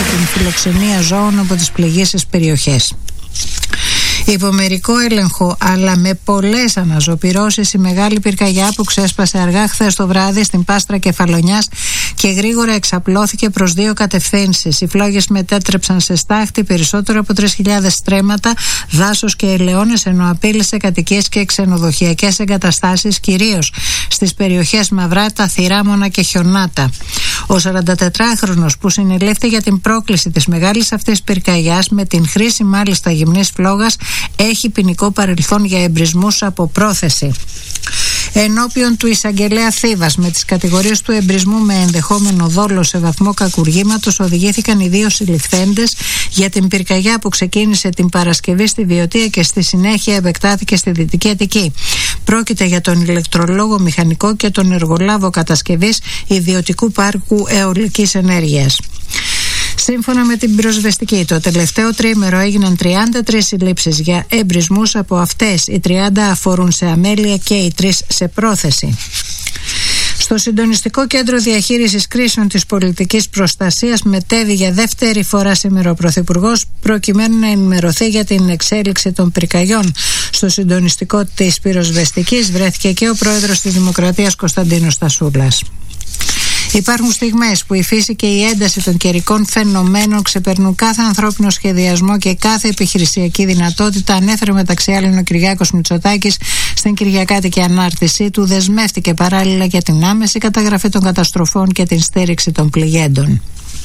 την φιλοξενία ζώων από τις πληγήσεις περιοχές. Υπό μερικό έλεγχο αλλά με πολλές αναζωπυρώσεις, η μεγάλη πυρκαγιά που ξέσπασε αργά χθες το βράδυ στην Πάστρα Κεφαλονιάς και γρήγορα εξαπλώθηκε προς δύο κατευθύνσεις. Οι φλόγες μετέτρεψαν σε στάχτη περισσότερο από 3.000 στρέμματα, δάσος και ελαιώνες, ενώ απείλησε κατοικίες και ξενοδοχειακές εγκαταστάσεις, κυρίως στις περιοχές Μαυράτα, Θηράμωνα και Χιονάτα. Ο 44χρονος που συνελήφθη για την πρόκληση της μεγάλης αυτής πυρκαγιάς, με την χρήση μάλιστα γυμνής φλόγας, έχει ποινικό παρελθόν για εμπρισμούς από πρόθεση. Ενώπιον του εισαγγελέα Θήβας, με τις κατηγορίες του εμπρισμού με ενδεχόμενο δόλο σε βαθμό κακουργήματος, οδηγήθηκαν οι δύο συλληφθέντες για την πυρκαγιά που ξεκίνησε την Παρασκευή στη Βιωτία και στη συνέχεια επεκτάθηκε στη Δυτική Αττική. Πρόκειται για τον ηλεκτρολόγο μηχανικό και τον εργολάβο κατασκευής ιδιωτικού πάρκου αιωλικής ενέργειας. Σύμφωνα με την πυροσβεστική, το τελευταίο τρίμερο έγιναν 33 συλλήψεις για εμπρισμούς. Από αυτές οι 30 αφορούν σε αμέλεια και οι 3 σε πρόθεση. Στο Συντονιστικό Κέντρο Διαχείρισης Κρίσεων της Πολιτικής Προστασίας μετέβη για δεύτερη φορά σήμερα ο Πρωθυπουργός, προκειμένου να ενημερωθεί για την εξέλιξη των πυρκαγιών. Στο συντονιστικό της πυροσβεστικής βρέθηκε και ο πρόεδρος της Δημοκρατίας Κωνσταντίνος Στασούλας. Υπάρχουν στιγμές που η φύση και η ένταση των καιρικών φαινομένων ξεπερνούν κάθε ανθρώπινο σχεδιασμό και κάθε επιχειρησιακή δυνατότητα, ανέφερε μεταξύ άλλων ο Κυριάκος Μητσοτάκης στην Κυριακάτικη ανάρτησή του. Δεσμεύτηκε παράλληλα για την άμεση καταγραφή των καταστροφών και την στήριξη των πληγέντων.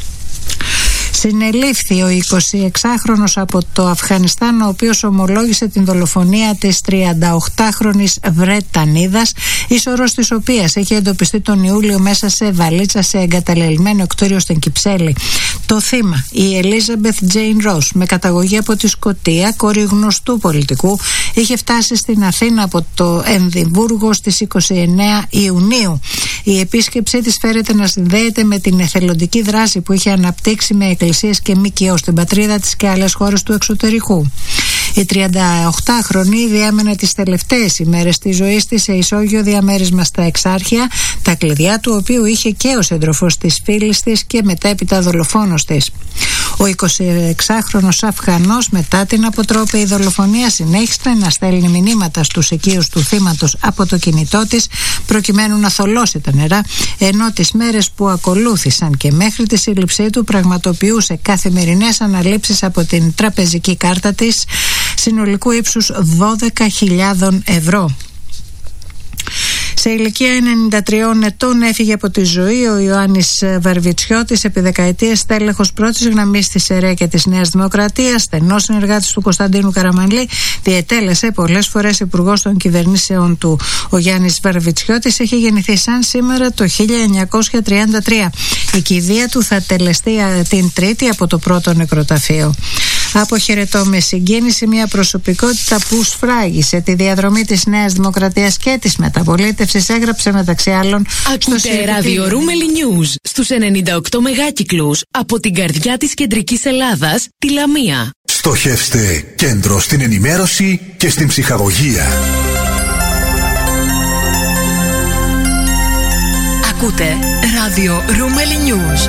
Συνελήφθη ο 26χρονος από το Αφγανιστάν, ο οποίος ομολόγησε την δολοφονία της 38χρονης Βρετανίδας, η σωρός της οποίας έχει εντοπιστεί τον Ιούλιο μέσα σε βαλίτσα σε εγκαταλελειμμένο κτίριο στην Κυψέλη. Το θύμα, η Ελίζαμπεθ Τζέιν Ρος, με καταγωγή από τη Σκωτία, κόρη γνωστού πολιτικού, είχε φτάσει στην Αθήνα από το Εδιμβούργο στις 29 Ιουνίου. Η επίσκεψή της φέρεται να συνδέεται με την εθελοντική δράση που είχε αναπτύξει με εκκλησίες και ΜΚΟ στην πατρίδα της και άλλες χώρες του εξωτερικού. Η 38χρονη διέμενε τις τελευταίες ημέρες της ζωής της σε ισόγειο διαμέρισμα στα Εξάρχεια, τα κλειδιά του οποίου είχε και ο σύντροφος της φίλης της και μετέπειτα δολοφόνος της. Ο 26χρονος Αφγανός, μετά την αποτρόπαιη δολοφονία, συνέχισε να στέλνει μηνύματα στους οικείους του θύματος από το κινητό της προκειμένου να θολώσει τα νερά, ενώ τις μέρες που ακολούθησαν και μέχρι τη σύλληψή του πραγματοποιούσε καθημερινές αναλήψεις από την τραπεζική κάρτα της συνολικού ύψους 12.000 ευρώ. Σε ηλικία 93 ετών έφυγε από τη ζωή ο Ιωάννης Βαρβιτσιώτης, επί δεκαετίες στέλεχος πρώτης γραμμής της ΕΡΕ και της Νέας Δημοκρατίας, στενός συνεργάτης του Κωνσταντίνου Καραμανλή, διετέλεσε πολλές φορές υπουργός των κυβερνήσεων του. Ο Γιάννης Βαρβιτσιώτης έχει γεννηθεί σαν σήμερα το 1933. Η κηδεία του θα τελεστεί την Τρίτη από το πρώτο νεκροταφείο. Αποχαιρετώ με συγκίνηση μια προσωπικότητα που σφράγισε τη διαδρομή της Νέας Δημοκρατίας και της μεταπολίτευσης. Έγραψε μεταξύ άλλων. Ακούτε ράδιο Ρούμελι News στους 98 μεγάκυκλους από την καρδιά της κεντρικής Ελλάδας, τη Λαμία. Στοχεύστε κέντρο στην ενημέρωση και στην ψυχαγωγία. Ακούτε ράδιο Ρούμελι News.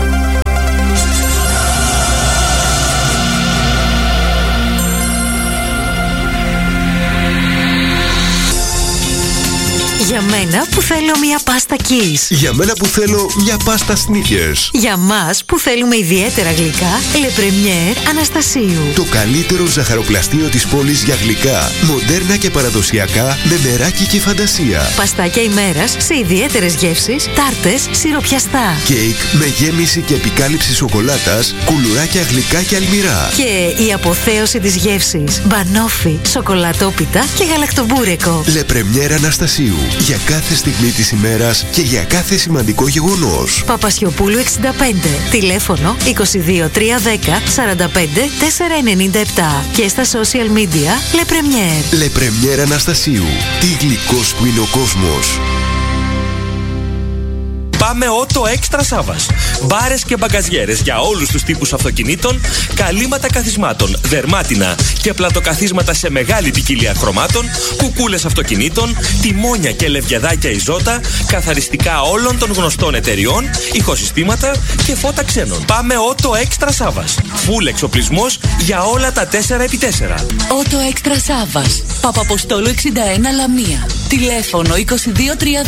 Για μένα που θέλω μια πάστα Kiss. Για μένα που θέλω μια πάστα Snickers. Για μας που θέλουμε ιδιαίτερα γλυκά, Le Premier Αναστασίου. Το καλύτερο ζαχαροπλαστείο της πόλης για γλυκά, μοντέρνα και παραδοσιακά, με μεράκι και φαντασία. Παστάκια ημέρας σε ιδιαίτερες γεύσεις, τάρτες, σιροπιαστά. Κέικ με γέμιση και επικάλυψη σοκολάτας, κουλουράκια γλυκά και αλμυρά. Και η αποθέωση της γεύσης, μπανόφι, σοκολατόπιτα και γαλακτομπούρεκο. Le Premier Αναστασίου. Για κάθε στιγμή της ημέρας και για κάθε σημαντικό γεγονός. Παπασιοπούλου 65. Τηλέφωνο 22310 45 497. Και στα social media Le Premier. Le Premier Αναστασίου. Τι γλυκός που είναι ο κόσμος. Πάμε Auto Extra Savas. Μπάρες και μπαγκαζιέρες για όλους τους τύπους αυτοκινήτων, καλύματα καθισμάτων, δερμάτινα και πλατοκαθίσματα σε μεγάλη ποικιλία χρωμάτων, κουκούλες αυτοκινήτων, τιμόνια και λευκεδάκια Ιζότα, καθαριστικά όλων των γνωστών εταιριών, ηχοσυστήματα και φώτα ξένων. Πάμε Auto Extra Savas. Φουλ εξοπλισμός για όλα τα 4x4. Auto Extra Savas. Παπαποστόλου 61 Λαμία. Τηλέφωνο 2232